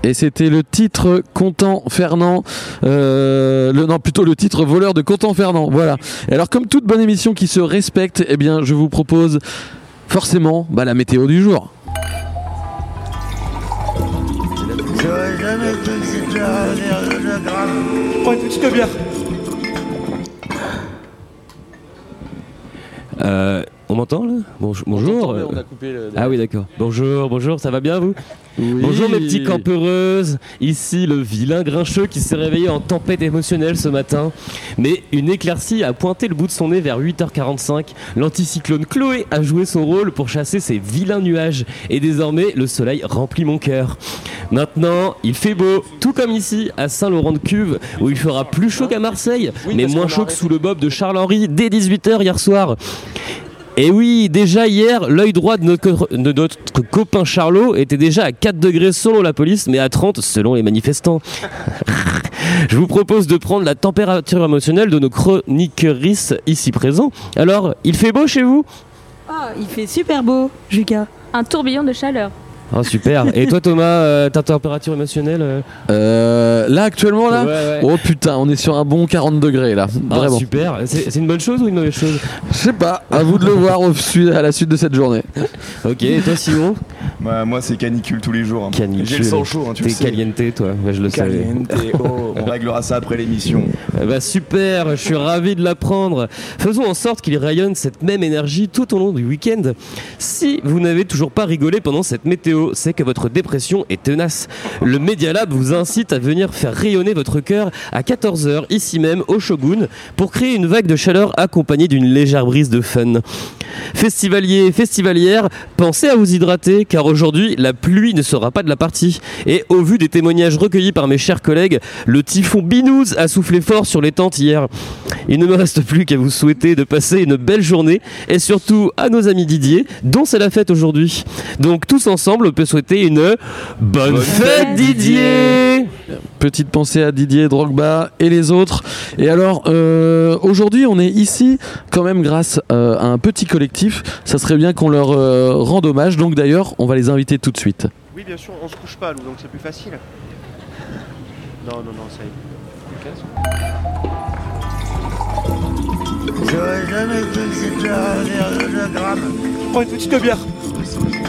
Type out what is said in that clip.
Et c'était le titre Contant Fernand, plutôt le titre Voleur de Contant Fernand. Voilà. Et alors, comme toute bonne émission qui se respecte, eh bien, je vous propose forcément la météo du jour. J'aurais jamais cru que c'était un grave. Oh, une petite bière. On m'entend là? Bonjour. On a coupé Ah oui, d'accord. Bonjour, ça va bien vous? Oui. Bonjour mes petits campeureuses. Ici le vilain grincheux qui s'est réveillé en tempête émotionnelle ce matin. Mais une éclaircie a pointé le bout de son nez vers 8h45. L'anticyclone Chloé a joué son rôle pour chasser ces vilains nuages. Et désormais, le soleil remplit mon cœur. Maintenant, il fait beau, tout comme ici à Saint-Laurent-de-Cuve, où il fera plus chaud qu'à Marseille, mais moins chaud que sous le bob de Charles-Henri dès 18h hier soir. Et oui, déjà hier, l'œil droit de notre copain Charlot était déjà à 4 degrés selon la police, mais à 30 selon les manifestants. Je vous propose de prendre la température émotionnelle de nos chroniqueuristes ici présents. Alors, il fait beau chez vous? Oh, il fait super beau, Lucas. Un tourbillon de chaleur. Oh super. Et toi Thomas, ta température émotionnelle Là actuellement là ouais. Oh putain, on est sur un bon 40 degrés là. Vraiment. Super. C'est une bonne chose ou une mauvaise chose? Je sais pas, à vous de le voir à la suite de cette journée. Ok, et toi Simon? Moi c'est canicule tous les jours. Canicule. J'ai le sang chaud, tu le sais. T'es caliente toi, je le savais. On réglera ça après l'émission. Super, je suis ravi de l'apprendre. Faisons en sorte qu'il rayonne cette même énergie tout au long du week-end. Si vous n'avez toujours pas rigolé pendant cette météo, c'est que votre dépression est tenace. Le Media Lab vous incite à venir faire rayonner votre cœur à 14h ici même au Shogun pour créer une vague de chaleur accompagnée d'une légère brise de fun. Festivaliers, festivalières, pensez à vous hydrater car aujourd'hui la pluie ne sera pas de la partie. Et au vu des témoignages recueillis par mes chers collègues, le typhon Binous a soufflé fort sur les tentes hier. Il ne me reste plus qu'à vous souhaiter de passer une belle journée et surtout à nos amis Didier dont c'est la fête aujourd'hui. Donc tous ensemble on peut souhaiter une bonne fête Didier. Petite pensée à Didier Drogba et les autres. Et alors aujourd'hui on est ici quand même grâce à un petit collectif. Ça serait bien qu'on leur rende hommage. Donc d'ailleurs on va les inviter tout de suite. Oui bien sûr, on se couche pas nous, donc c'est plus facile. Non, ça y est. J'aurais jamais cru que c'était un grave. Oh, une petite bière.